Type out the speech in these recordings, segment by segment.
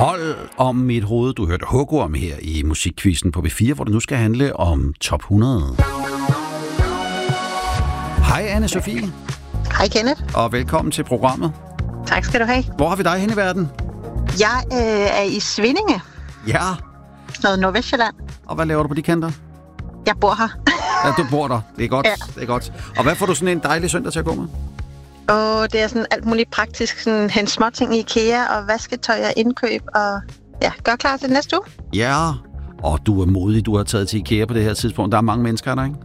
Hold om mit hoved. Du hørte Hugorm her i Musikquizzen på B4, hvor det nu skal handle om top 100. Hej Anne-Sophie. Hej Kenneth. Og velkommen til programmet. Tak skal du have. Hvor har vi dig hen i verden? Jeg er i Svindinge. Ja. Noget Nordvestjylland. Og hvad laver du på de kanter? Jeg bor her. Ja, du bor der. Det er godt. Ja. Det er godt. Og hvad får du sådan en dejlig søndag til at gå med? Og det er sådan alt muligt praktisk. Sådan hente småting i IKEA og vasketøj og indkøb. Og ja, gør klar til næste uge. Ja. Og du er modig. Du har taget til IKEA på det her tidspunkt. Der er mange mennesker der, ikke?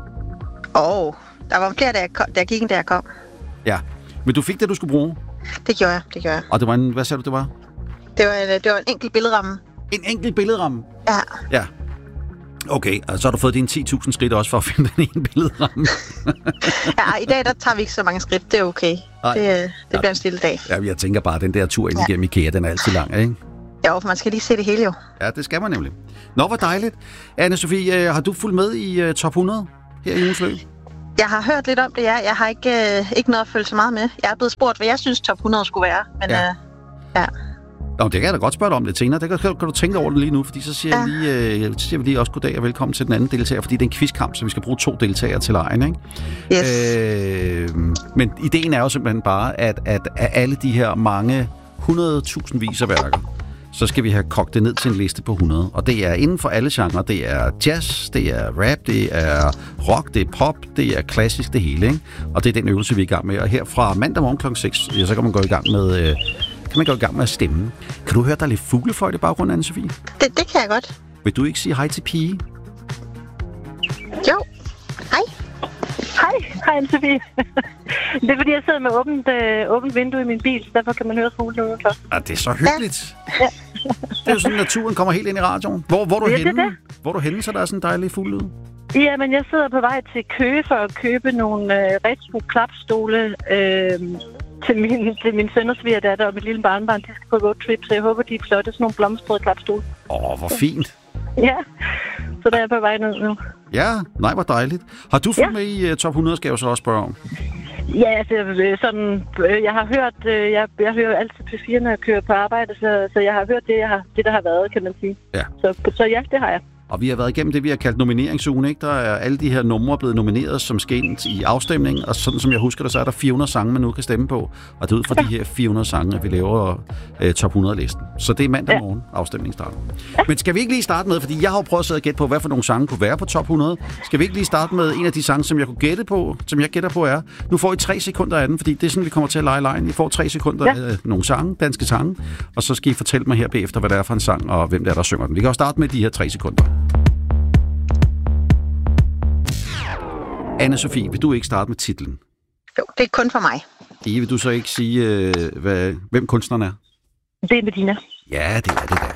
Der var flere, der gik ind, da jeg kom. Ja. Men du fik det, du skulle bruge? Det gjorde jeg. Og det var hvad sagde du, det var? Det var en enkelt billedramme. En enkelt billedramme? Ja. Ja. Okay, og så har du fået dine 10.000 skridt også for at finde den ene billedramme. Ja, i dag der tager vi ikke så mange skridt. Det er okay. Det bliver en stille dag. Ja, jeg tænker bare, at den der tur ind igennem IKEA, den er altid lang, ikke? Ja, for man skal lige se det hele jo. Ja, det skal man nemlig. Nå, hvor dejligt. Anne-Sophie, har du fulgt med i top 100 her i ugens løb? Jeg har hørt lidt om det, ja. Jeg har ikke noget at følge så meget med. Jeg er blevet spurgt, hvad jeg synes top 100 skulle være. Men ja. Nå, det kan jeg da godt spørge dig om lidt senere. Det kan du tænke over det lige nu, fordi så siger vi lige også goddag og velkommen til den anden deltager, fordi det er en quizkamp, så vi skal bruge 2 deltagere til lejen, ikke? Yes. Men ideen er jo simpelthen bare, at af alle de her mange 100.000 vis af værker, så skal vi have kogt det ned til en liste på 100. Og det er inden for alle genrer. Det er jazz, det er rap, det er rock, det er pop, det er klassisk, det hele, ikke? Og det er den øvelse, vi er i gang med. Og her fra mandag morgen kl. 6, så kan man gå i gang med at stemme. Kan du høre, der er lidt fuglefløjt i baggrunden, Anne-Sophie? Det kan jeg godt. Vil du ikke sige hej til Pige? Jo. Hej. Hej Anne-Sophie. Det er fordi, jeg sidder med åbent vindue i min bil, så derfor kan man høre fuglene udenfor. Ja, det er så hyggeligt. Ja. Det er jo sådan, naturen kommer helt ind i radioen. Hvor er du henne? Det. Hvor er du henne, så der er sådan en dejlig fuglelyd? Ja, men jeg sidder på vej til Køge for at købe nogle retro-klapstole til min søn og svigerdatter og mit lille barnebarn. De skal på roadtrip, så jeg håber, de er flotte. Sådan nogle blomstrede klapstole. Hvor fint. Ja, så der er jeg på vej ned nu. Ja, nej, hvor dejligt. Har du fulgt med i top 100, skal jeg jo så også spørge om? Ja, altså, jeg har hørt, jeg hører altid P4, når jeg kører på arbejde, så jeg har hørt det, der har været, kan man sige. Ja. Så ja, det har jeg. Og vi har været igennem det, vi har kaldt nomineringsugen, ikke? Der er alle de her numre blevet nomineret, som skal ind i afstemningen, og sådan som jeg husker det, så er der 400 sange, man nu kan stemme på. Og det er ud fra de her 400 sange, at vi laver top 100-listen. Så det er mandag morgen, afstemningen starter. Men skal vi ikke lige starte med, fordi jeg har jo prøvet at sidde og gætte på, hvad for nogle sange kunne være på top 100. Skal vi ikke lige starte med en af de sange, som jeg kunne gætte på, som jeg gætter på er? Nu får I 3 sekunder af den, fordi det er sådan, vi kommer til at lege lejen. I får 3 sekunder af nogle sange, danske sange, og så skal I fortælle mig her bagefter, hvad det er for en sang, og hvem det er, der synger den. Vi kan jo starte med de her 3 sekunder. Anne-Sophie, vil du ikke starte med titlen? Jo, det er kun for mig. Vil du så ikke sige, hvem kunstneren er? Det er Medina. Ja, det er det der.